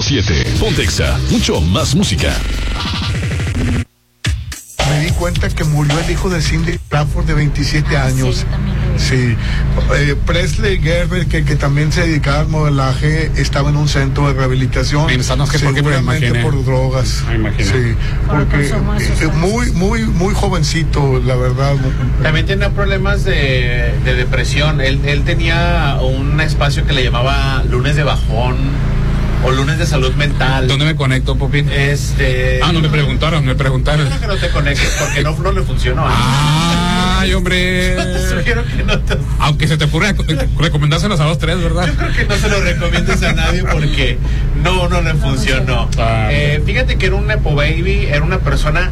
101.7. Pontexa, mucho más música. Me di cuenta que murió el hijo de Cindy Crawford de 27 años. Sí, Presley Gerber, que también se dedicaba al modelaje, estaba en un centro de rehabilitación. Seguramente por drogas. Sí, porque muy jovencito, la verdad. También tenía problemas de depresión. Él tenía un espacio que le llamaba lunes de bajón o lunes de salud mental. ¿Dónde me conecto, Popín? No me preguntaron. Yo creo que no te conectes porque no le funcionó. Ay, hombre. Te sugiero que no te... Aunque se te ocurre recomendárselos a los tres, ¿verdad? Yo creo que no se lo recomiendes a nadie porque no le funcionó. Fíjate que era un nepo baby, era una persona...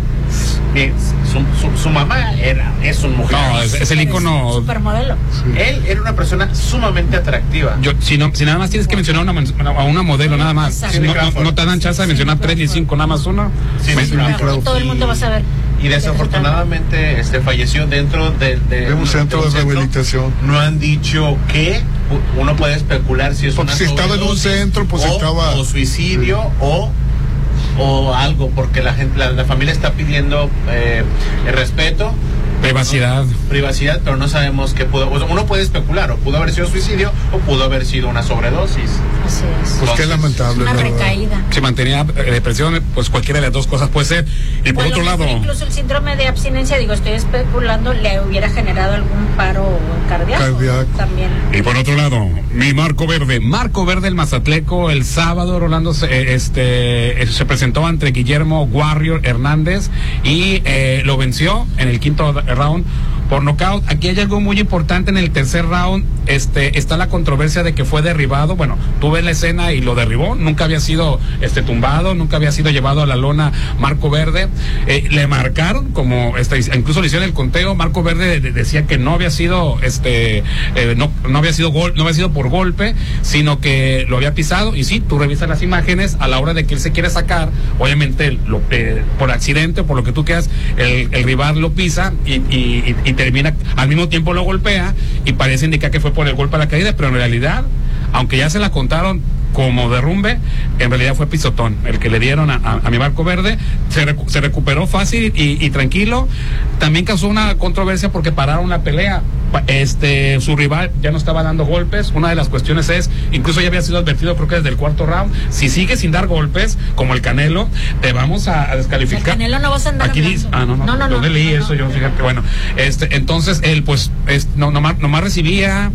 Su mamá es un mujer. No, es el ícono. Supermodelo. Sí. Él era una persona sumamente atractiva. Si nada más tienes que mencionar a una modelo, nada más. No te dan chance de mencionar 3 ni 5, nada más uno. Sí, todo el mundo va a saber. Y desafortunadamente falleció dentro de un centro de rehabilitación. No han dicho que uno puede especular si es porque una si estaba en un centro, pues estaba o suicidio o algo, porque la gente, la familia está pidiendo el respeto, privacidad, pero no sabemos qué pudo. Uno puede especular, o pudo haber sido suicidio o pudo haber sido una sobredosis. Así es. Pues qué lamentable. Una recaída. Si mantenía depresión, pues cualquiera de las dos cosas puede ser. Y por otro lado, incluso el síndrome de abstinencia, estoy especulando, le hubiera generado algún paro cardíaco. También. Y por otro lado, mi Marco Verde, el mazatleco, el sábado, Rolando, se presentó ante Guillermo Warrior Hernández y lo venció en el quinto round por nocaut. Aquí hay algo muy importante en el tercer round. Está la controversia de que fue derribado. Bueno, tú ves la escena y lo derribó. Nunca había sido tumbado, nunca había sido llevado a la lona Marco Verde. Le marcaron como incluso le hicieron el conteo. Marco Verde decía que no había sido no había sido por golpe, sino que lo había pisado. Y sí, tú revisas las imágenes a la hora de que él se quiere sacar, obviamente por accidente o por lo que tú quieras, el rival lo pisa y termina, al mismo tiempo lo golpea y parece indicar que fue por el golpe a la caída, pero en realidad, aunque ya se la contaron como derrumbe, en realidad fue pisotón el que le dieron a mi Marco Verde. Se recuperó fácil y tranquilo. También causó una controversia porque pararon la pelea. Su rival ya no estaba dando golpes. Una de las cuestiones es, incluso ya había sido advertido, creo que desde el cuarto round, si sigue sin dar golpes, como el Canelo, te vamos a descalificar. El Canelo no vas a andar. Aquí dice, no, leí eso, yo fíjate, bueno, entonces él pues nomás recibía,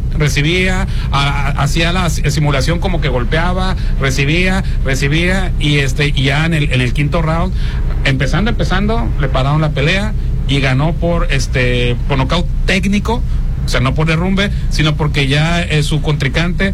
hacía la simulación como que golpeaba, recibía y ya en el quinto round, empezando, le pararon la pelea y ganó por nocaut técnico. O sea, no por derrumbe, sino porque ya su contrincante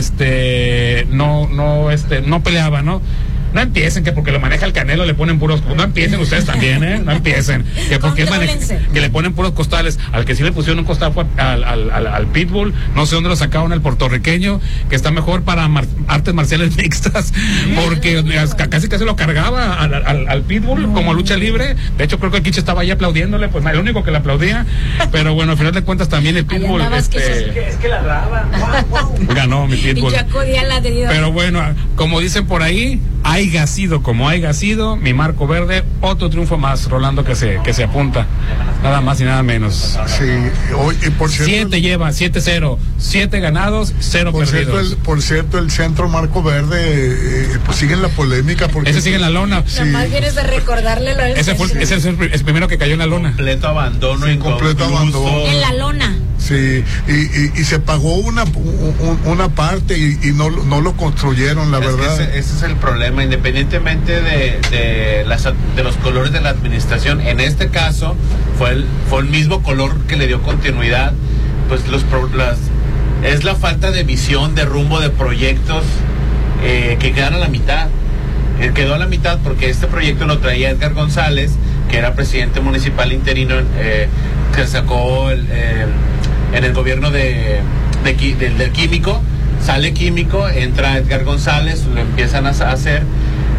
no peleaba, ¿no? No empiecen que porque lo maneja el Canelo le ponen puros... No empiecen ustedes también, no empiecen. Que porque que le ponen puros costales. Al que sí le pusieron un costal fue al Pitbull. No sé dónde lo sacaron, el puertorriqueño, que está mejor para artes marciales mixtas. Porque casi lo cargaba al Pitbull como lucha libre. De hecho, creo que el Quiche estaba ahí aplaudiéndole. Pues el único que le aplaudía. Pero bueno, al final de cuentas también el Pitbull... Es que ladraba. Ganó mi Pitbull. Pero bueno, como dicen por ahí... Haiga sido como haiga sido, mi Marco Verde, otro triunfo más, Rolando, que se apunta, nada más y nada menos. Sí, por cierto, 7-0, 7 ganados, 0 perdidos. Por cierto, el centro Marco Verde, pues sigue en la polémica. Porque ese sigue en la lona. Sí. Nomás vienes de recordarle lo del ese es el primero que cayó en la lona. Completo abandono. En la lona. Sí, y se pagó una parte y no lo construyeron, la verdad. Ese es el problema, independientemente de los colores de la administración. En este caso fue el mismo color que le dio continuidad, pues es la falta de visión, de rumbo, de proyectos que quedan a la mitad. Quedó a la mitad porque este proyecto lo traía Edgar González, que era presidente municipal interino, que sacó en el gobierno del Químico. Sale Químico, entra Edgar González, lo empiezan a hacer.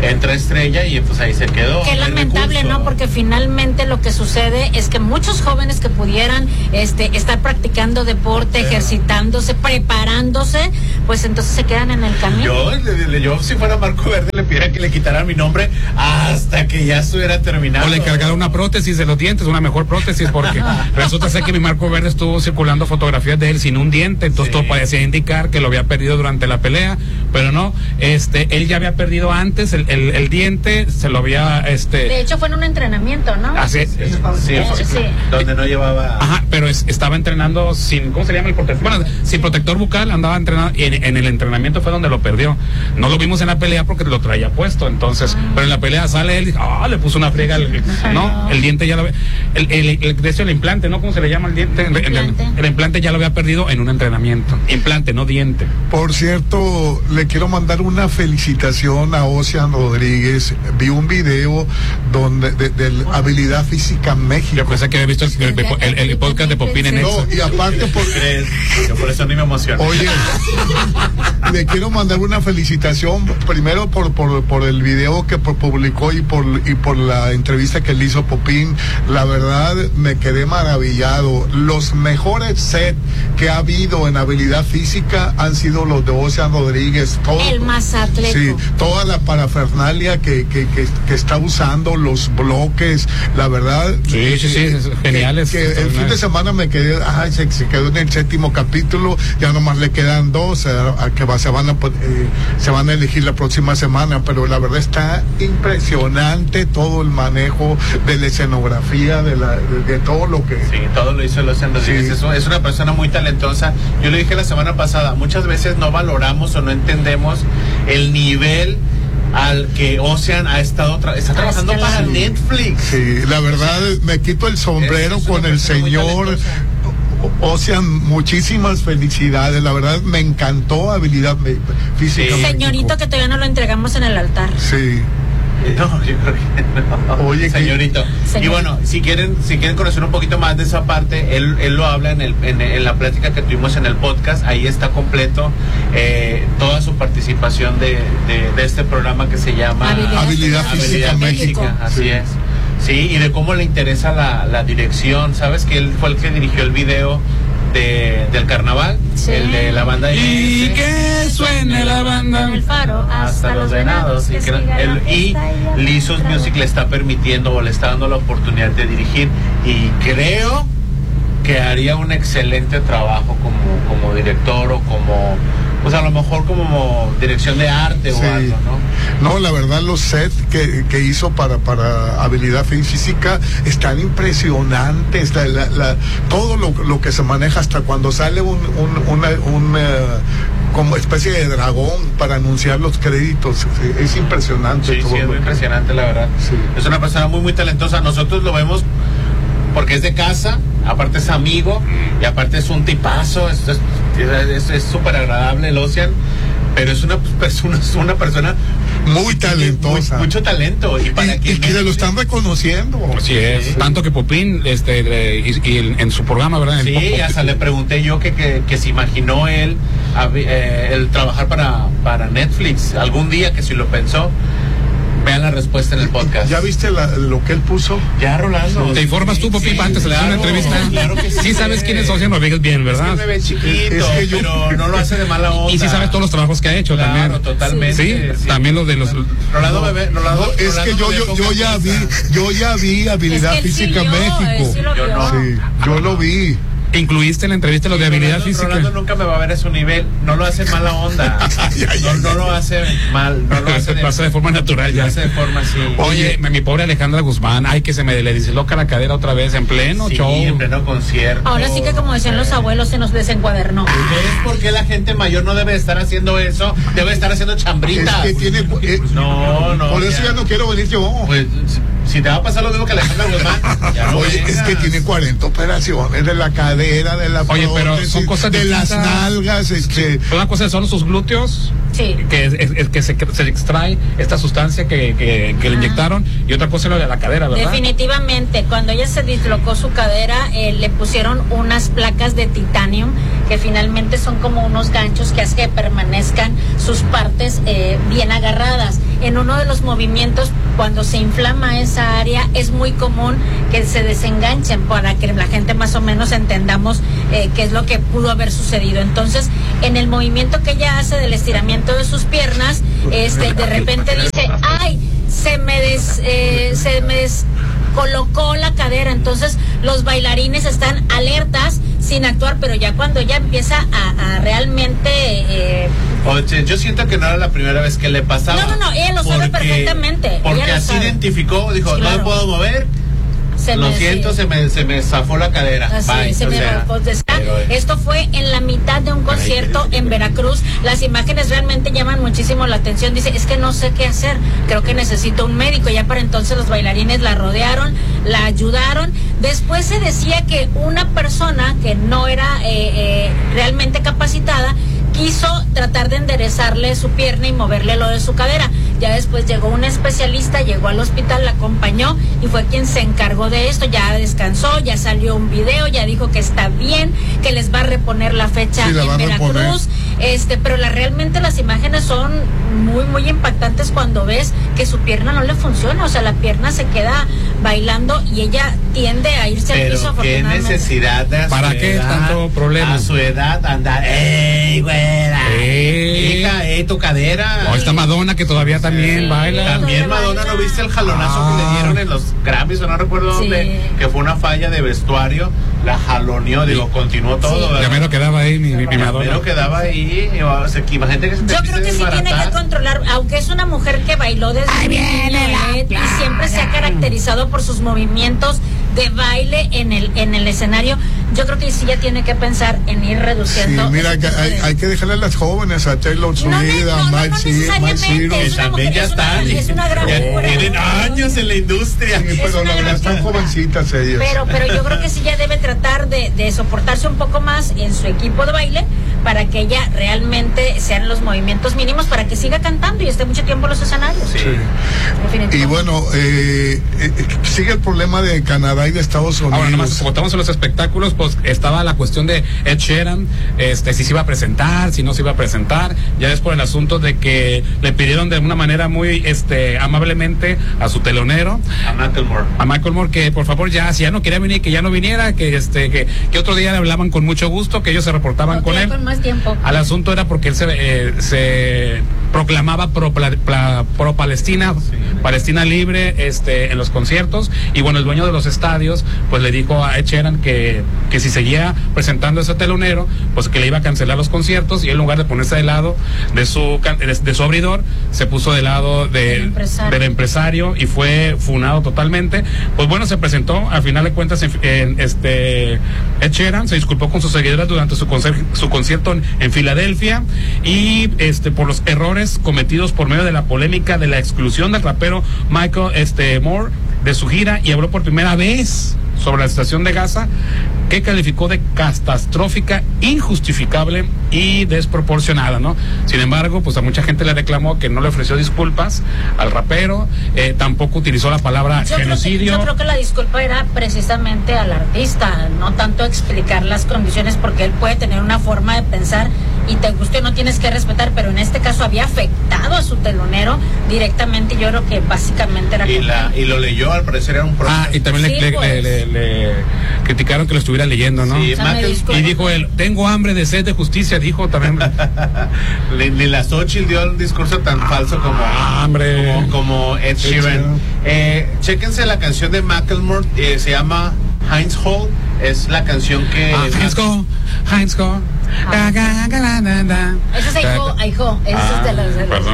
entra Estrella y pues ahí se quedó. Qué lamentable, ¿no? Porque finalmente lo que sucede es que muchos jóvenes que pudieran estar practicando deporte, ejercitándose, preparándose, pues entonces se quedan en el camino. Yo si fuera Marco Verde le pidiera que le quitaran mi nombre hasta que ya estuviera terminado. O le encargaron una prótesis de los dientes, una mejor prótesis, porque resulta ser que mi Marco Verde estuvo circulando fotografías de él sin un diente, entonces todo parecía indicar que lo había perdido durante la pelea, pero no, él ya había perdido antes el diente, se lo había De hecho fue en un entrenamiento, ¿no? Así sí, donde no llevaba. Ajá, pero estaba entrenando sin, ¿cómo se llama el protector? Bueno, sin protector bucal, andaba entrenando y en el entrenamiento fue donde lo perdió. No lo vimos en la pelea porque lo traía puesto, entonces, pero en la pelea sale él, le puso una friega, ¿no? El diente ya lo había, de hecho el implante, ¿no? ¿Cómo se le llama el diente? El implante ya lo había perdido en un entrenamiento. Implante, no diente. Por cierto, le quiero mandar una felicitación a Ocean Rodríguez. Vi un video donde de Habilidad Física México. Yo pensé que había visto el podcast de Popín en No, y aparte yo por eso ni me emociono. Oye, le quiero mandar una felicitación primero por el video que publicó y por la entrevista que le hizo Popín. La verdad me quedé maravillado. Los mejores sets que ha habido en Habilidad Física han sido los de Ocean Rodríguez. El Mazatleco. Sí, toda la parafernalia que está usando, los bloques, la verdad. Sí, geniales. Que el fin de semana me quedé, se quedó en el 7º capítulo, ya nomás le quedan 2 se van a elegir la próxima semana, pero la verdad está impresionante todo el manejo de la escenografía, de todo lo que... Sí, todo lo hizo Ocean Rodríguez. Sí. Es una persona muy talentosa. Yo le dije la semana pasada, muchas veces no valoramos o no entendemos el nivel al que Ocean está trabajando para Netflix. Sí, la verdad me quito el sombrero con el señor Ocean, muchísimas felicidades, la verdad me encantó Habilidad Física. Sí. Señorito, que todavía no lo entregamos en el altar. Sí. No, yo creo que no. Oye, señorito. Y bueno, si quieren conocer un poquito más de esa parte, él lo habla en la plática que tuvimos en el podcast. Ahí está completo toda su participación de este programa que se llama Habilidad Física México. Así es. Sí, y de cómo le interesa la dirección. ¿Sabes que él fue el que dirigió el video del carnaval? Sí. El de la banda y que suene la banda el faro hasta los venados, y Lizzo's Music le está permitiendo o le está dando la oportunidad de dirigir, y creo que haría un excelente trabajo como director, o como, pues a lo mejor como dirección de arte, o algo, ¿no? No, la verdad los sets que hizo para Habilidad Física están impresionantes. Todo lo que se maneja, hasta cuando sale una como especie de dragón para anunciar los créditos, es impresionante. Sí, es muy impresionante, la verdad. Sí. Es una persona muy, muy talentosa. Nosotros lo vemos porque es de casa, aparte es amigo, y aparte es un tipazo, es súper agradable el Ocean, pero es una persona muy talentosa, mucho talento, y que lo están reconociendo. Así es, sí. Tanto que Popín y en su programa, ¿verdad? Sí, hasta le pregunté yo que se imaginó él el trabajar para Netflix algún día, que si lo pensó. Vean la respuesta en el podcast. ¿Ya viste lo que él puso? Ya, Rolando. ¿Te informas tú, Popín, antes de hacer una entrevista? Claro que sí. Sí sabes quién es Ocean Rodríguez bien, ¿verdad? Es que me ve chiquito, pero no lo hace de mala onda. Y sí sabes todos los trabajos que ha hecho, claro, también. Totalmente. Sí, también los de los... Rolando bebé, Rolando. Es que yo ya vi Habilidad Física México. Yo lo vi. Incluiste en la entrevista lo de Habilidad Física. Rolando nunca me va a ver a su nivel. No lo hace mala onda. No lo hace mal. No lo hace pasa de forma natural ya. Lo hace de forma así. Oye, mi pobre Alejandra Guzmán, ay, que se me le disloca la cadera otra vez en pleno show. Sí, en pleno concierto. Ahora sí que, como decían los abuelos, se nos desencuadernó. ¿Ves por qué la gente mayor no debe estar haciendo eso? Debe estar haciendo chambritas. Es que tiene... no. Por eso ya no quiero venir yo. Pues... si te va a pasar lo mismo que Alejandra Guzmán, ya no Oye, vengas. Es que tiene 40 operaciones de la cadera, de la prótesis, pero son cosas de distintas. Las nalgas, Una cosa son sus glúteos Sí. Que es que se extrae esta sustancia que le inyectaron, y otra cosa es lo de la cadera, ¿verdad? Definitivamente, cuando ella se dislocó su cadera, le pusieron unas placas de titanio que finalmente son como unos ganchos que hacen que permanezcan sus partes bien agarradas. En uno de los movimientos, cuando se inflama esa área, es muy común que se desenganchen, para que la gente más o menos entendamos qué es lo que pudo haber sucedido. Entonces, en el movimiento que ella hace del estiramiento de sus piernas, de repente dice, ay, se me descolocó la cadera. Entonces los bailarines están alertas sin actuar, pero ya cuando ella empieza a realmente Oye, yo siento que no era la primera vez que le pasaba. No, ella lo sabe perfectamente. Porque ella lo así sabe. Identificó, dijo, Claro. no me puedo mover. Lo siento, se me zafó la cadera. Así, esto fue en la mitad de un concierto en Veracruz. Las imágenes realmente llaman muchísimo la atención. Dice, es que no sé qué hacer, creo que necesito un médico. Ya para entonces los bailarines la rodearon, la ayudaron. Después se decía que una persona que no era realmente capacitada quiso tratar de enderezarle su pierna y moverle lo de su cadera. Ya después llegó un especialista, llegó al hospital, la acompañó y fue quien se encargó de esto. Ya descansó, ya salió un video, ya dijo que está bien, que les va a reponer la fecha en Veracruz. Pero realmente las imágenes son muy, muy impactantes cuando ves que su pierna no le funciona. O sea, la pierna se queda bailando y ella tiende a irse al piso. Qué necesidad de ¿para qué tanto problema? A su edad andar, ¡ey, güera! Hija, tu cadera. O esta Madonna que todavía también baila. También Madonna, ¿no viste el jalonazo que le dieron en los Grammys o no recuerdo dónde? Que fue una falla de vestuario, la jaloneó, continuó todo. Ya me lo quedaba ahí mi Madonna. Ya me lo quedaba ahí, imagínate que se yo creo que sí tiene que controlar, aunque es una mujer que bailó desde y siempre se ha caracterizado por sus movimientos de baile en el escenario. Yo creo que sí ya tiene que pensar en ir reduciendo. Sí, mira, hay que dejarle a las jóvenes, a Taylor Swift, a Miley Cyrus. También ya están. Es una gran figura. Tienen años en la industria. Sí, pero la verdad están jovencitas ellas. Pero yo creo que sí ya debe tratar de soportarse un poco más en su equipo de baile, para que ella realmente sean los movimientos mínimos, para que siga cantando y esté mucho tiempo en los escenarios. Sí. Y bueno, sigue el problema de Canadá y de Estados Unidos. Ahora, nomás, como estamos en los espectáculos, pues estaba la cuestión de Ed Sheeran, si se iba a presentar, si no se iba a presentar. Ya es por el asunto de que le pidieron de una manera muy amablemente a su telonero, a Macklemore, que por favor ya, si ya no quería venir, que ya no viniera, que otro día le hablaban con mucho gusto, que ellos se reportaban con él. Con más tiempo. Al asunto era porque él se proclamaba pro Palestina, Palestina libre, en los conciertos. Y bueno, el dueño de los estadios pues le dijo a Ed Sheeran que si seguía presentando ese telonero, pues que le iba a cancelar los conciertos, y él, en lugar de ponerse del lado de su abridor, se puso del lado del empresario y fue funado totalmente. Pues bueno, se presentó, al final de cuentas, Ed Sheeran se disculpó con sus seguidores durante su concierto en Filadelfia, y por los errores cometidos por medio de la polémica de la exclusión del rapero Michael Moore de su gira, y habló por primera vez sobre la situación de Gaza, que calificó de catastrófica, injustificable y desproporcionada, ¿no? Sin embargo, pues a mucha gente le reclamó que no le ofreció disculpas al rapero, tampoco utilizó la palabra genocidio. Yo creo que la disculpa era precisamente al artista, no tanto explicar las condiciones, porque él puede tener una forma de pensar y te guste o no tienes que respetar, pero en este caso había afectado a su telonero directamente. Yo creo que básicamente era y lo leyó, al parecer era un y también le criticaron que lo estuviera leyendo, ¿no? Sí, y dijo él, tengo hambre de sed de justicia, dijo también. Ni la Xochitl dio un discurso tan falso como Ed Sheeran. Chéquense la canción de Macklemore, se llama Heinz Hall, es la canción que Heinz Hall. Eso es Aiho. Eso es de los. Perdón.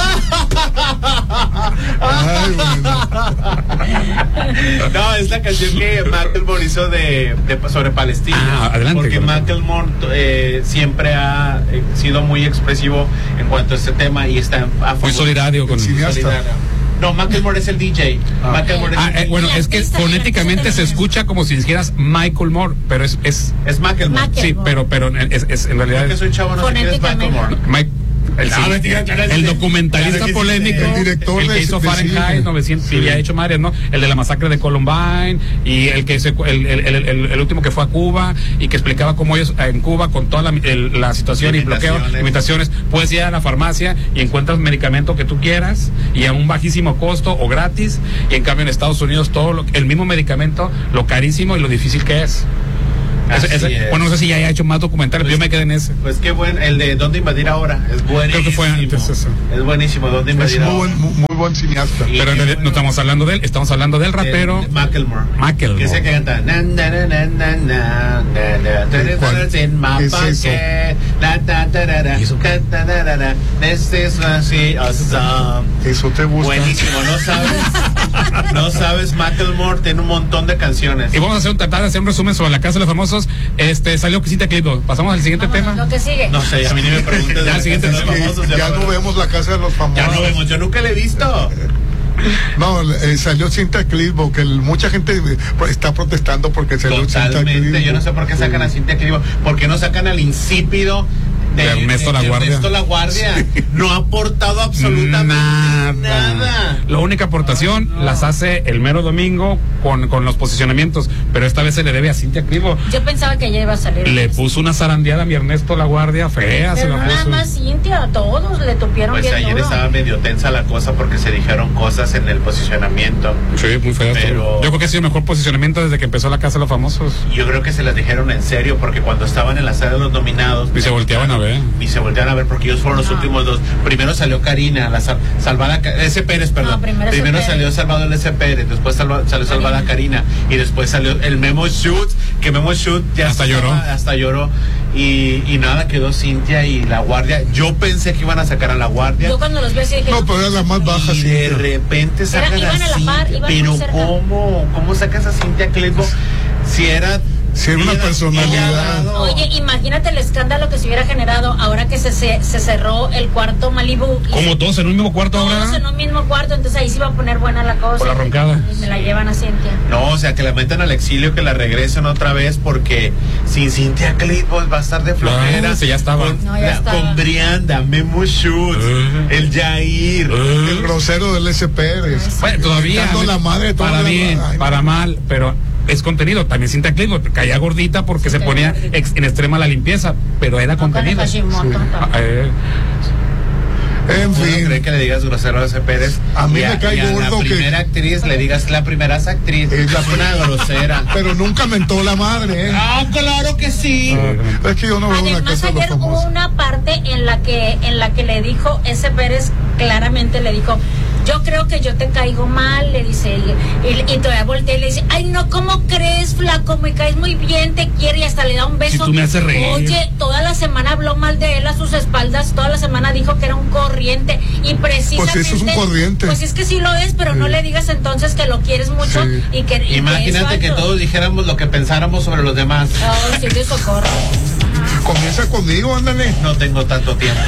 No, es la canción que Macklemore hizo sobre Palestina. Adelante. Porque Macklemore siempre ha sido muy expresivo en cuanto a este tema y está muy solidario con No, Macklemore es el DJ. Bueno, es que fonéticamente se escucha como si dijeras Michael Moore, pero es Macklemore. Sí, pero es en realidad. Porque soy chavo, no sé qué es Macklemore. El documentalista polémico, el director el que hizo Fahrenheit 900, y había hecho varias, ¿no? El de la masacre de Columbine, y el que el último que fue a Cuba y que explicaba cómo ellos en Cuba, con toda la situación y bloqueo, limitaciones, puedes ir a la farmacia y encuentras medicamento que tú quieras y a un bajísimo costo o gratis, y en cambio en Estados Unidos el mismo medicamento, lo carísimo y lo difícil que es. Bueno, no sé si ya haya hecho más documentales, pues, yo me quedé en ese. Pues qué bueno, el de ¿Dónde invadir ahora? Es buenísimo. Creo que fue antes eso. Es buenísimo, ¿Dónde invadir ahora? Muy buen cineasta. Pero en realidad no estamos hablando de él, estamos hablando del rapero Macklemore. Que se canta Eso te gusta. Buenísimo, no sabes, Macklemore tiene un montón de canciones. Y vamos a tratar de hacer un resumen sobre La Casa de los Famosos. Salió Cintia Clitbo. Pasamos al siguiente tema. Lo que sigue. No sé, a mí ni me preguntes. Ya no vemos La Casa de los Famosos. Ya no vemos, yo nunca la he visto. No, salió Cintia Clitbo, que mucha gente está protestando porque salió Cintia Clitbo. Yo no sé por qué sacan a Cintia Clitbo. ¿Por qué no sacan al insípido de Ernesto Laguardia? Sí. No ha aportado absolutamente nada. La única aportación las hace el mero domingo con los posicionamientos, pero esta vez se le debe a Cintia Clitbo. Yo pensaba que ella iba a salir. Le puso una zarandeada a mi Ernesto Laguardia fea. Pero se la nada puso. más Cintia, a todos le tupieron pues bien ayer duro. Estaba medio tensa la cosa porque se dijeron cosas en el posicionamiento. Sí, muy feo. Pero yo creo que ha sido el mejor posicionamiento desde que empezó La Casa de los Famosos. Yo creo que se las dijeron en serio porque cuando estaban en la sala de los nominados y se volteaban a ver. Porque ellos fueron los últimos dos. Primero salió Karina, Salvada S. Pérez, perdón. No, primero salió Salvador S. Pérez, después salió Salvada Karina y después salió el Memo Shoot, que Memo Shoot ya hasta lloró y nada, quedó Cintia y Laguardia. Yo pensé que iban a sacar a Laguardia. Yo cuando los vi dije, no, pero era la más baja. Y de repente sacan a Cintia. Pero ¿cómo sacas a Cintia Clitbo si era una personalidad? Oye, imagínate el escándalo que se hubiera generado ahora que se cerró el cuarto Malibu. Como todos en un mismo cuarto ahora. Todos en un mismo cuarto, entonces ahí se iba a poner buena la cosa. Por la roncada. Y me la llevan a Cintia. No, o sea, que la metan al exilio, que la regresen otra vez, porque sin Cintia Clitbo va a estar de flojera. Ya estaba. Con Brianda, Memo Shoot, el Jair, el grosero del S. Pérez. Bueno, todavía. La madre, para bien, para mal, pero es contenido. También Cintia Clitbo caía gordita porque se ponía en extrema la limpieza, pero era contenido. En fin. ¿Cree que le digas grosero a ese Pérez? A mí me cae gordo que la primera actriz le digas la primera actriz. Es una grosera. Pero nunca mentó la madre, ¿eh? Ah, claro que sí. Es que yo no veo una Casa de los Famosos. Hubo una parte en la que le dijo ese Pérez, claramente le dijo: yo creo que yo te caigo mal, le dice, y todavía voltea y le dice: ay, no, ¿cómo crees, flaco? Me caes muy bien, te quiero, y hasta le da un beso. Si tú me haces reír. Oye, toda la semana habló mal de él a sus espaldas, toda la semana dijo que era un corriente, y precisamente... Pues eso es un corriente. Pues es que sí lo es, pero no le digas entonces que lo quieres mucho y que... Imagínate que todos dijéramos lo que pensáramos sobre los demás. Oh, sí, de socorro. Comienza conmigo, ándale. No tengo tanto tiempo.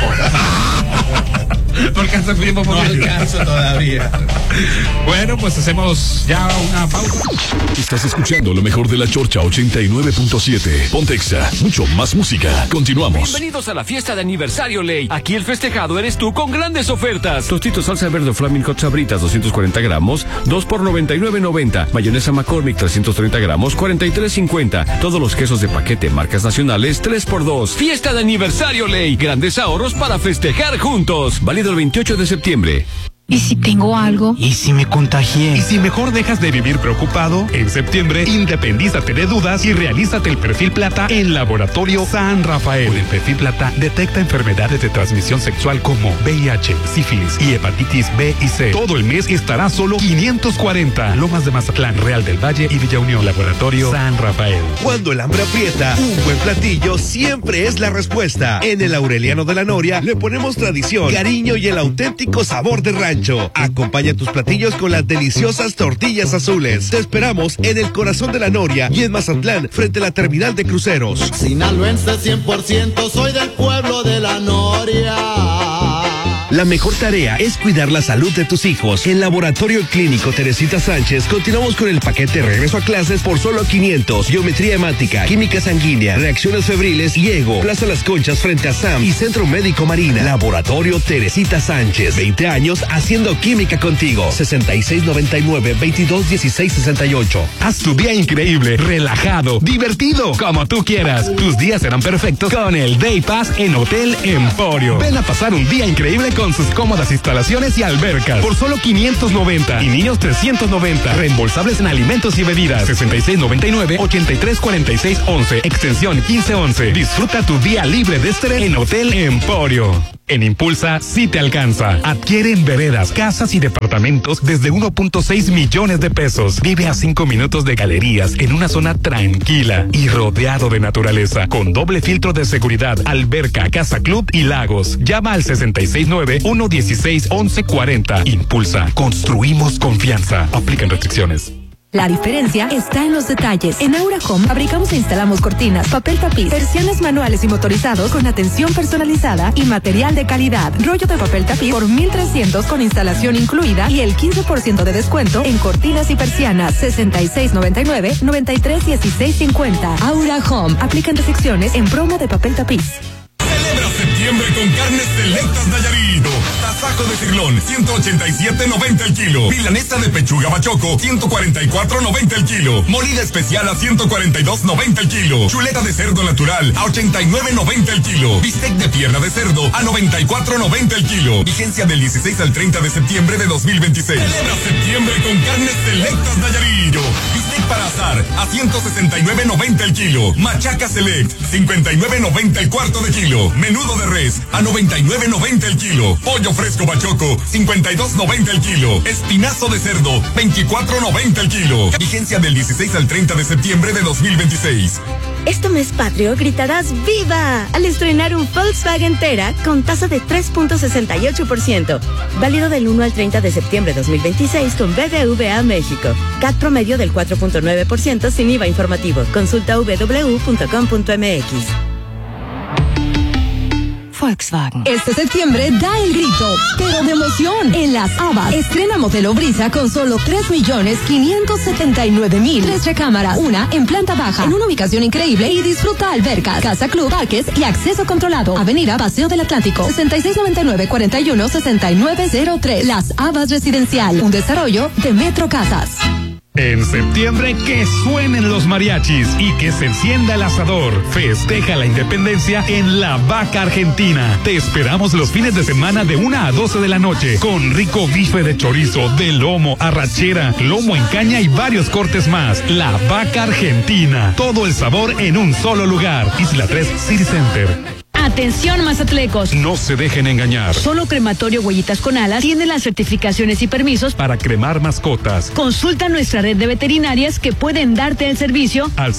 No alcanza el tiempo. No alcanzo todavía. Bueno, pues hacemos ya una pausa. Estás escuchando lo mejor de la Chorcha 89.7. Pontexa, mucho más música. Continuamos. Bienvenidos a la fiesta de aniversario Ley. Aquí el festejado eres tú con grandes ofertas. Tostitos salsa verde Flaming Hot Sabritas 240 gramos, 2 por $99.90. Mayonesa McCormick 330 gramos, 43.50. Todos los quesos de paquete marcas nacionales 3x2. Fiesta de aniversario Ley. Grandes ahorros para festejar juntos. Válido el 28 de septiembre. ¿Y si tengo algo? ¿Y si me contagié? ¿Y si mejor dejas de vivir preocupado? En septiembre, independízate de dudas y realízate el perfil plata en Laboratorio San Rafael. Con el perfil plata, detecta enfermedades de transmisión sexual como VIH, sífilis y hepatitis B y C. Todo el mes estará solo 540. Lomas de Mazatlán, Real del Valle y Villa Unión. Laboratorio San Rafael. Cuando el hambre aprieta, un buen platillo siempre es la respuesta. En el Aureliano de la Noria le ponemos tradición, cariño y el auténtico sabor de rancho. Acompaña tus platillos con las deliciosas tortillas azules. Te esperamos en el corazón de la Noria y en Mazatlán, frente a la terminal de cruceros. Sinaloense 100%, soy del pueblo de la Noria. La mejor tarea es cuidar la salud de tus hijos. En Laboratorio Clínico Teresita Sánchez continuamos con el paquete regreso a clases por solo 500. Geometría hemática, química sanguínea, reacciones febriles y ego. Plaza Las Conchas frente a SAM y Centro Médico Marina. Laboratorio Teresita Sánchez. 20 años haciendo química contigo. 6699-221668. Haz tu día increíble, relajado, divertido, como tú quieras. Tus días serán perfectos con el Day Pass en Hotel Emporio. Ven a pasar un día increíble con sus cómodas instalaciones y albercas por solo 590 y niños 390. Reembolsables en alimentos y bebidas. 6699-834611, extensión 1511. Disfruta tu día libre de estrés en Hotel Emporio. En Impulsa sí te alcanza. Adquiere en veredas, casas y departamentos desde 1.6 millones de pesos. Vive a 5 minutos de galerías en una zona tranquila y rodeado de naturaleza, con doble filtro de seguridad, alberca, casa club y lagos. Llama al 669-116-1140. Impulsa. Construimos confianza. Aplican restricciones. La diferencia está en los detalles. En Aura Home fabricamos e instalamos cortinas, papel tapiz, persianes manuales y motorizados con atención personalizada y material de calidad. Rollo de papel tapiz por 1,300 con instalación incluida y el 15% de descuento en cortinas y persianas. 6699-931650. Aura Home. Aplican restricciones en promo de papel tapiz. Celebra septiembre con Carnes Selectas Nayarit. Tasajo de cirlón, 187.90 el kilo. Milanesa de pechuga bachoco, 144.90 el kilo. Molida especial a 142.90 el kilo. Chuleta de cerdo natural a 89.90 el kilo. Bistec de pierna de cerdo a 94.90 el kilo. Vigencia del 16 al 30 de septiembre de 2026. Celebra septiembre con Carnes Selectas Nayarit. Bistec para asar a 169.90 el kilo. Machaca Select, 59.90 el cuarto de kilo. Menudo de res a 99.90 el kilo. Pollo fresco bachoco, 52.90 el kilo. Espinazo de cerdo, 24.90 el kilo. Vigencia del 16 al 30 de septiembre de 2026. Este mes patrio gritarás ¡Viva! Al estrenar un Volkswagen Tera con tasa de 3.68%. Válido del 1 al 30 de septiembre de 2026 con BBVA México. CAT promedio del 4.9% sin IVA informativo. Consulta www.com.mx. Volkswagen. Este septiembre da el grito, pero de emoción. En Las Habas, estrena Modelo Brisa con solo 3.579.000. 3 recámaras, una en planta baja, en una ubicación increíble y disfruta albercas, casa club, parques y acceso controlado. Avenida Paseo del Atlántico, 6699-416903. Las Habas Residencial, un desarrollo de Metro Casas. En septiembre, que suenen los mariachis y que se encienda el asador. Festeja la independencia en La Vaca Argentina. Te esperamos los fines de semana de 1 a 12 de la noche con rico bife de chorizo, de lomo, arrachera, lomo en caña y varios cortes más. La Vaca Argentina. Todo el sabor en un solo lugar. Isla 3 City Center. Atención mazatlecos. No se dejen engañar. Solo Crematorio Huellitas con Alas tiene las certificaciones y permisos para cremar mascotas. Consulta nuestra red de veterinarias que pueden darte el servicio al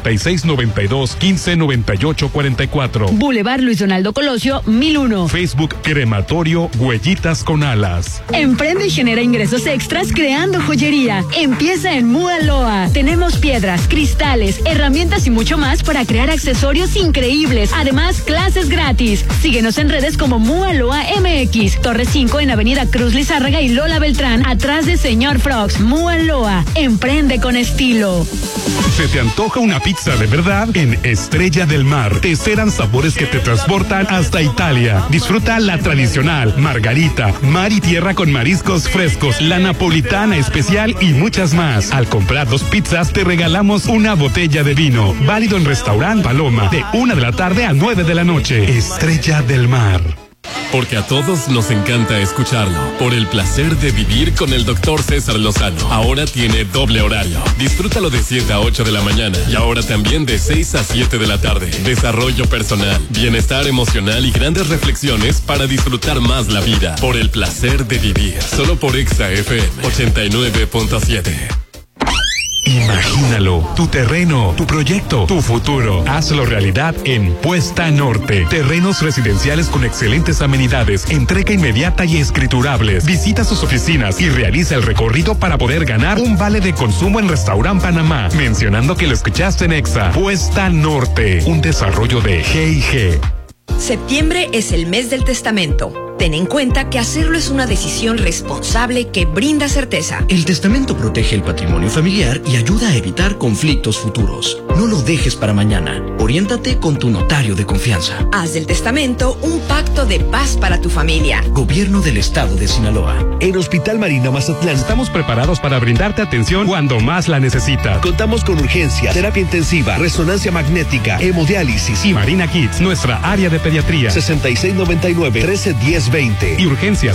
6692-159844. Boulevard Luis Donaldo Colosio, 1001. Facebook Crematorio Huellitas con Alas. Emprende y genera ingresos extras creando joyería. Empieza en Mualoa. Tenemos piedras, cristales, herramientas y mucho más para crear accesorios increíbles. Además, clases gratis. Síguenos en redes como Mualoa MX. Torre 5 en Avenida Cruz Lizárraga y Lola Beltrán, atrás de Señor Frogs. Mualoa. Emprende con estilo. ¿Se te antoja una pizza de verdad? En Estrella del Mar te esperan sabores que te transportan hasta Italia. Disfruta la tradicional, margarita, mar y tierra con mariscos frescos, la napolitana especial y muchas más. Al comprar 2 pizzas te regalamos una botella de vino. Válido en Restaurant Paloma de 1 de la tarde a 9 de la noche. Estrella del Mar. Porque a todos nos encanta escucharlo. Por el placer de vivir con el Dr. César Lozano. Ahora tiene doble horario. Disfrútalo de 7 a 8 de la mañana. Y ahora también de 6 a 7 de la tarde. Desarrollo personal, bienestar emocional y grandes reflexiones para disfrutar más la vida. Por el placer de vivir. Solo por Exa FM 89.7. Imagínalo, tu terreno, tu proyecto, tu futuro. Hazlo realidad en Puesta Norte. Terrenos residenciales con excelentes amenidades, entrega inmediata y escriturables. Visita sus oficinas y realiza el recorrido para poder ganar un vale de consumo en Restaurant Panamá, mencionando que lo escuchaste en Exa. Puesta Norte, un desarrollo de G&G. Septiembre es el mes del testamento. Ten en cuenta que hacerlo es una decisión responsable que brinda certeza. El testamento protege el patrimonio familiar y ayuda a evitar conflictos futuros. No lo dejes para mañana. Oriéntate con tu notario de confianza. Haz del testamento un pacto de paz para tu familia. Gobierno del Estado de Sinaloa. En Hospital Marina Mazatlán estamos preparados para brindarte atención cuando más la necesitas. Contamos con urgencia, terapia intensiva, resonancia magnética, hemodiálisis y Marina Kids, nuestra área de pediatría. 6699-131020 y urgencia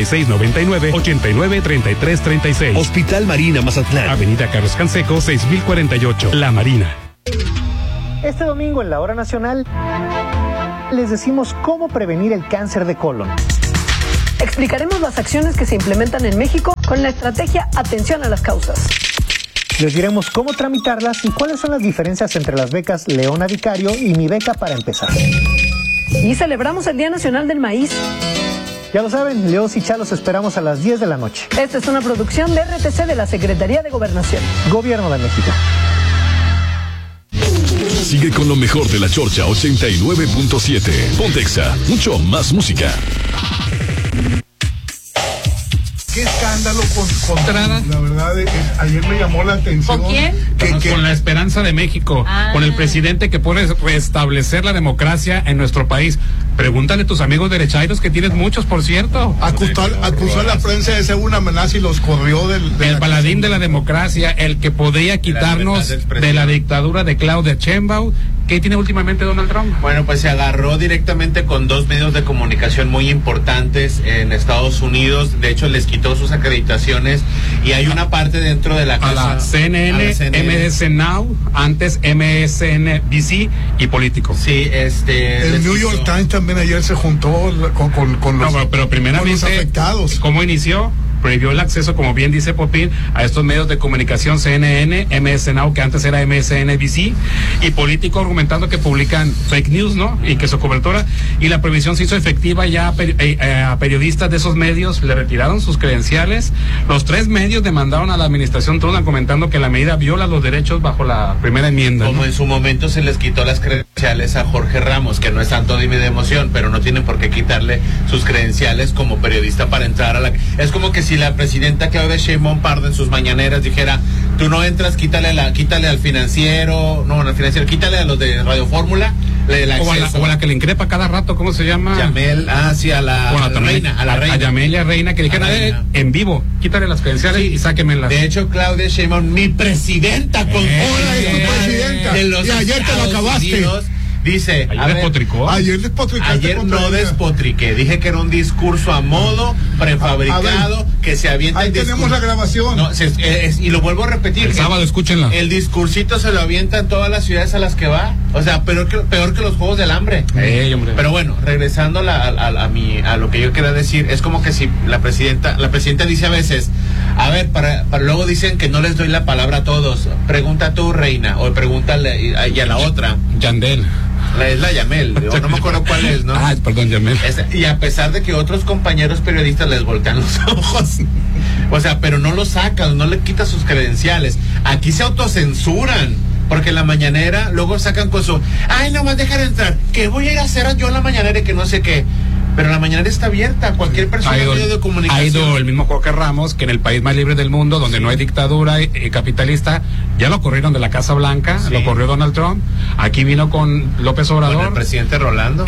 6699-893336. Hospital Marina Mazatlán. Avenida Carlos Canseco, 6048. La Marina. Este domingo en la Hora Nacional les decimos cómo prevenir el cáncer de colon. Explicaremos las acciones que se implementan en México con la estrategia Atención a las Causas. Les diremos cómo tramitarlas y cuáles son las diferencias entre las becas Leona Vicario y Mi Beca para Empezar. Y celebramos el Día Nacional del Maíz. Ya lo saben, Leos y Chalos esperamos a las 10 de la noche. Esta es una producción de RTC de la Secretaría de Gobernación. Gobierno de México. Sigue con lo mejor de la Chorcha 89.7. Pontexa, mucho más música. Qué escándalo con la verdad, ayer me llamó la atención. ¿Con quién? Con la Esperanza de México, con el presidente que puede restablecer la democracia en nuestro país. Pregúntale a tus amigos derechairos, que tienes muchos, por cierto. Acusó a la prensa de ser una amenaza y los corrió del el paladín de la democracia, el que podía quitarnos de la dictadura de Claudia Sheinbaum. ¿Qué tiene últimamente Donald Trump? Bueno, pues se agarró directamente con dos medios de comunicación muy importantes en Estados Unidos. De hecho, les quitó sus acreditaciones y hay una parte dentro de la casa. A la CNN, MS Now, antes MSNBC y Político. Sí, el New York Times también ayer se juntó con los, pero primeramente, con los afectados. ¿Cómo inició? Prohibió el acceso, como bien dice Popín, a estos medios de comunicación CNN, MS Now, que antes era MSNBC, y Político argumentando que publican fake news, ¿no? Y que su cobertura, y la prohibición se hizo efectiva ya a periodistas de esos medios, le retiraron sus credenciales. Los tres medios demandaron a la administración Trump comentando que la medida viola los derechos bajo la primera enmienda. Como, ¿no? En su momento se les quitó las credenciales a Jorge Ramos, que no es santo de mi devoción, pero no tienen por qué quitarle sus credenciales como periodista para entrar a la... Es como que si la presidenta Claudia Sheinbaum Pardo en sus mañaneras dijera, tú no entras, quítale al financiero, quítale a los de Radio Fórmula, o a la que le increpa cada rato, ¿cómo se llama? Yamel, sí, a la reina. A Yamelia Reina, que dijera en vivo, quítale las credenciales y sáquenmelas. De hecho, Claudia Sheinbaum, mi presidenta, con hola, es tu presidenta, y ayer te lo acabaste. Unidos, dice, ayer despotricó. Ayer no despotriqué, dije que era un discurso a modo prefabricado que se avienta. Ahí tenemos la grabación. No, y lo vuelvo a repetir. El sábado, escúchenla. El discursito se lo avienta en todas las ciudades a las que va. O sea, peor que los Juegos del Hambre. Pero bueno, regresando a lo que yo quería decir, es como que si la presidenta dice a veces, a ver, para luego dicen que no les doy la palabra a todos. Pregunta tú, reina, o pregúntale y a la otra. Yandel. Es la Yamel, no me acuerdo cuál es, ¿no? Perdón, Yamel. Y a pesar de que otros compañeros periodistas les voltean los ojos, o sea, pero no lo sacan, no le quitan sus credenciales. Aquí se autocensuran, porque en la mañanera luego sacan con su, no más dejar entrar, que voy a ir a hacer yo en la mañanera y que no sé qué. Pero la mañanera está abierta, cualquier persona en medio de comunicación. Ha ido el mismo Jorge Ramos, que en el país más libre del mundo, donde no hay dictadura capitalista, ya lo corrieron de la Casa Blanca, lo corrió Donald Trump. Aquí vino con López Obrador. Con el presidente Rolando.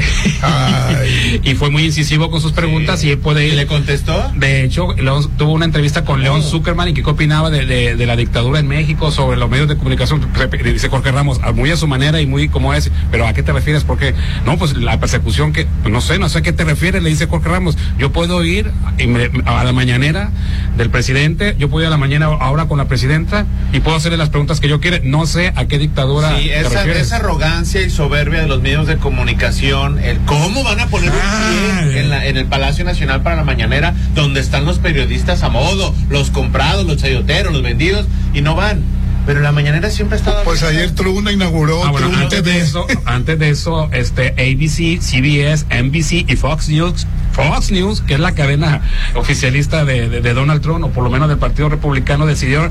Y fue muy incisivo con sus preguntas y él puede ir. ¿Y le contestó? De hecho, tuvo una entrevista con León Zuckerman y que qué opinaba de la dictadura en México, sobre los medios de comunicación. Dice Jorge Ramos, muy a su manera y muy como es, pero ¿a qué te refieres? Porque, no, pues la persecución que, pues, no sé a qué te refieres. Le dice Jorge Ramos, yo puedo ir a la mañanera del presidente, yo puedo ir a la mañana ahora con la presidenta y puedo hacerle las preguntas que yo quiera, no sé a qué dictadura te refieres. Esa arrogancia y soberbia de los medios de comunicación, cómo van a poner un pie en el Palacio Nacional para la mañanera, donde están los periodistas a modo, los comprados, los chayoteros, los vendidos, y no van. Pero la mañanera siempre ha estado... Pues ayer Tribuna inauguró... antes de eso, ABC, CBS, NBC y Fox Fox News, que es la cadena oficialista de Donald Trump, o por lo menos del Partido Republicano, decidió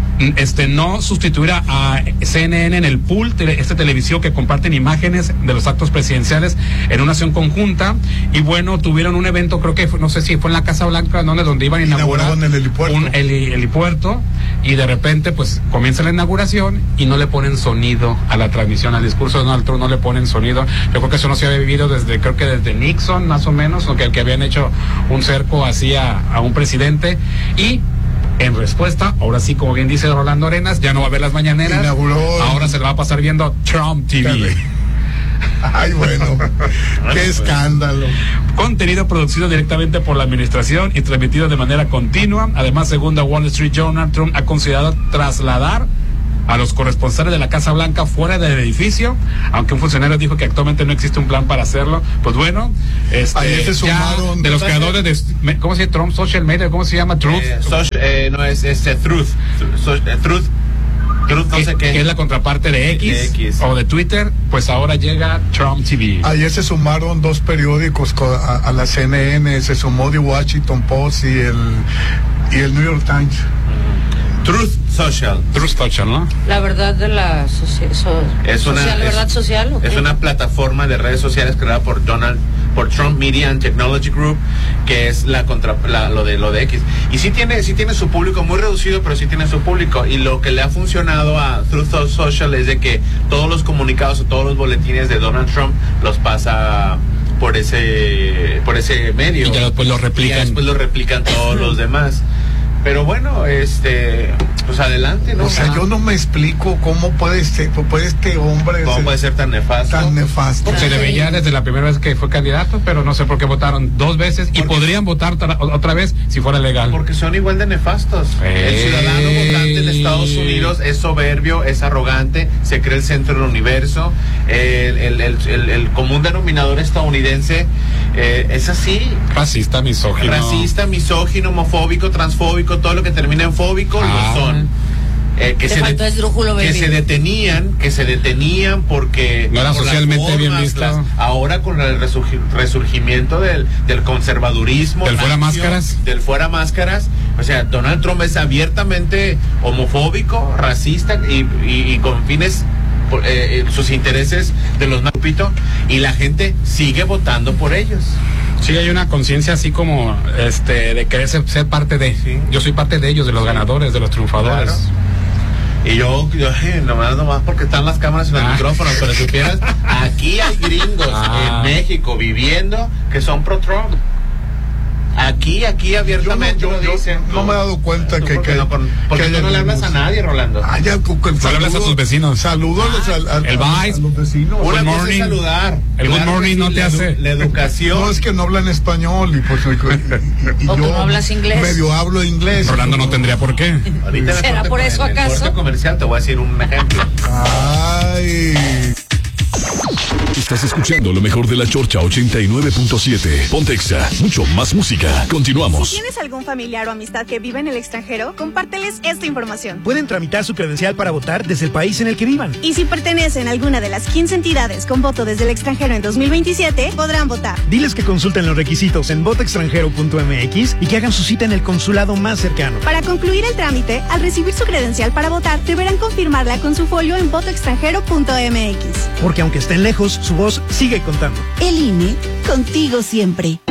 no sustituir a CNN en el pool, televisión que comparten imágenes de los actos presidenciales en una acción conjunta. Y bueno, tuvieron un evento, creo que no sé si fue en la Casa Blanca, donde iban a inaugurar el helipuerto. helipuerto, y de repente pues comienza la inauguración y no le ponen sonido a la transmisión, al discurso de Donald Trump no le ponen sonido. Yo creo que eso no se había vivido desde Nixon, más o menos, que habían hecho un cerco así a un presidente. Y en respuesta, ahora sí, como bien dice Rolando Arenas, ya no va a haber las mañaneras. Ahora se le va a pasar viendo Trump TV. Ay, bueno, qué escándalo. Contenido producido directamente por la administración y transmitido de manera continua. Además, según The Wall Street Journal, Trump ha considerado trasladar a los corresponsales de la Casa Blanca fuera del edificio, aunque un funcionario dijo que actualmente no existe un plan para hacerlo. Pues bueno, ayer se sumaron de los creadores de, ¿cómo se llama? Trump Social Media, ¿cómo se llama? Truth. No es Truth. Truth, no sé qué. Que es la contraparte de X o de Twitter. Pues ahora llega Trump TV. Ayer se sumaron 2 periódicos a la CNN, se sumó The Washington Post y el New York Times. Truth Social, ¿no? La verdad de la verdad social. Okay. Es una plataforma de redes sociales creada por Trump Media and Technology Group, que es lo de X. Y sí tiene su público muy reducido, pero sí tiene su público. Y lo que le ha funcionado a Truth Social es de que todos los comunicados o todos los boletines de Donald Trump los pasa por ese medio. Y ya después lo replican todos los demás. Pero bueno, pues adelante, ¿no? O sea, yo no me explico cómo puede este hombre... ¿Cómo puede ser tan nefasto? Se le veía desde la primera vez que fue candidato, pero no sé por qué votaron 2 veces y podrían votar otra vez si fuera legal. Porque son igual de nefastos. El ciudadano votante en Estados Unidos es soberbio, es arrogante, se cree el centro del universo. El común denominador estadounidense es así. Racista, misógino, homofóbico, transfóbico, todo lo que termina en fóbico lo son. Que se detenían porque no era socialmente bien visto. Ahora con el resurgimiento del conservadurismo, del fuera máscaras, o sea, Donald Trump es abiertamente homofóbico, racista y con fines sus intereses de los más grupitos, y la gente sigue votando por ellos. Sí, hay una conciencia así como de querer ser parte de. Sí. Yo soy parte de ellos, de los ganadores, de los triunfadores. Claro. Y yo nomás porque están las cámaras en el micrófono, pero si supieras, aquí hay gringos en México viviendo que son pro Trump. Aquí abiertamente lo dicen. No me he dado cuenta que no le hablas a nadie, Rolando. No le hablas a tus vecinos. Saludos a los vecinos. Good morning. Saludar. El good morning no te hace. La educación. No, es que no hablan español y o tú no hablas inglés. Medio hablo inglés. Rolando no tendría por qué. ¿Será por eso acaso? En el corte comercial te voy a decir un ejemplo. Ay. Estás escuchando lo mejor de la Chorcha 89.7. Pontexa, mucho más música. Continuamos. Si tienes algún familiar o amistad que vive en el extranjero, compárteles esta información. Pueden tramitar su credencial para votar desde el país en el que vivan. Y si pertenecen a alguna de las 15 entidades con voto desde el extranjero en 2027, podrán votar. Diles que consulten los requisitos en votoextranjero.mx y que hagan su cita en el consulado más cercano. Para concluir el trámite, al recibir su credencial para votar, deberán confirmarla con su folio en votoextranjero.mx. Porque aunque estén lejos, su voz sigue contando. El INE, contigo siempre.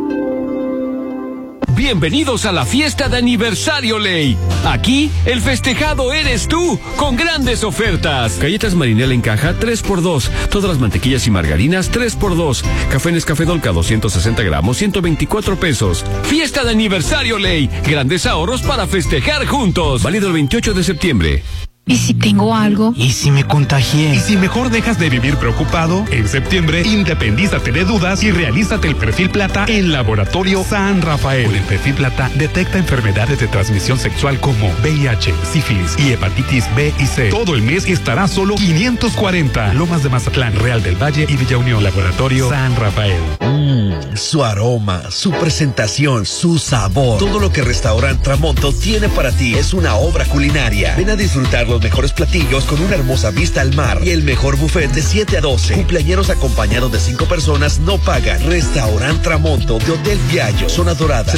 Bienvenidos a la fiesta de aniversario Ley. Aquí, el festejado eres tú, con grandes ofertas. Galletas Marinela en caja, 3x2. Todas las mantequillas y margarinas, 3x2. Café Nescafé Dolca, 260 gramos, 124 pesos. Fiesta de aniversario Ley. Grandes ahorros para festejar juntos. Válido el 28 de septiembre. ¿Y si tengo algo? ¿Y si me contagié? ¿Y si mejor dejas de vivir preocupado? En septiembre, independízate de dudas y realízate el perfil plata en Laboratorio San Rafael. Con el perfil plata, detecta enfermedades de transmisión sexual como VIH, sífilis y hepatitis B y C. Todo el mes estará solo 540. Lomas de Mazatlán, Real del Valle y Villa Unión. Laboratorio San Rafael. Su aroma, su presentación, su sabor. Todo lo que Restaurant Tramonto tiene para ti es una obra culinaria. Ven a disfrutarlo los mejores platillos con una hermosa vista al mar y el mejor buffet de 7 a 12. Cumpleañeros acompañados de 5 personas no pagan. Restaurant Tramonto de Hotel Viallo, Zona Dorada,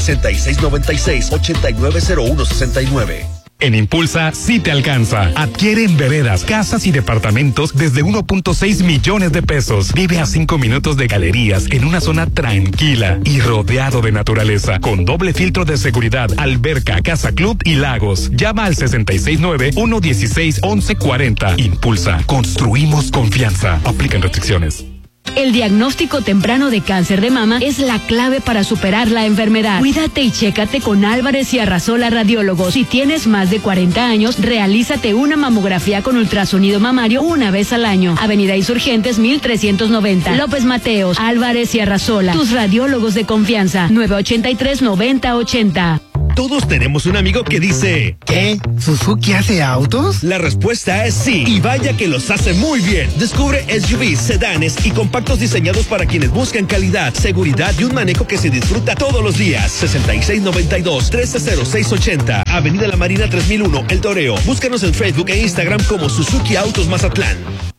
6696-890169. En Impulsa sí te alcanza. Adquiere en veredas, casas y departamentos desde 1.6 millones de pesos. Vive a 5 minutos de galerías en una zona tranquila y rodeado de naturaleza, con doble filtro de seguridad, alberca, casa club y lagos. Llama al 669-116-1140. Impulsa. Construimos confianza. Aplican restricciones. El diagnóstico temprano de cáncer de mama es la clave para superar la enfermedad. Cuídate y chécate con Álvarez y Arrasola Radiólogos. Si tienes más de 40 años, realízate una mamografía con ultrasonido mamario una vez al año. Avenida Insurgentes 1390. López Mateos, Álvarez y Arrasola. Tus radiólogos de confianza. 983-9080. Todos tenemos un amigo que dice: ¿qué? ¿Suzuki hace autos? La respuesta es sí, y vaya que los hace muy bien. Descubre SUVs, sedanes y compactos diseñados para quienes buscan calidad, seguridad y un manejo que se disfruta todos los días. 6692-130680, Avenida La Marina 3001, El Toreo. Búscanos en Facebook e Instagram como Suzuki Autos Mazatlán.